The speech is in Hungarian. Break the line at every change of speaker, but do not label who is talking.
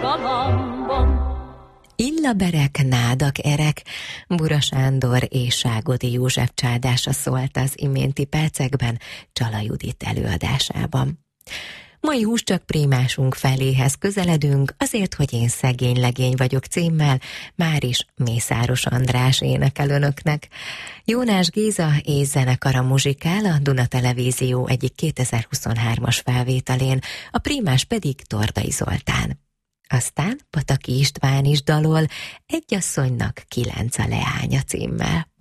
Illaberek, nádak erek, Bura Sándor és Ságodi József csádása szólt az iménti percekben Csala Judit előadásában. Mai Húscsak prímásunk feléhez közeledünk, azért, hogy én szegény legény vagyok címmel, már is Mészáros András énekel önöknek. Jónás Géza és zenekara muzsikál a Duna Televízió egyik 2023-as felvételén, a prímás pedig Tordai Zoltán. Aztán Pataki István is dalol Egy asszonynak 9 a leánya címmel.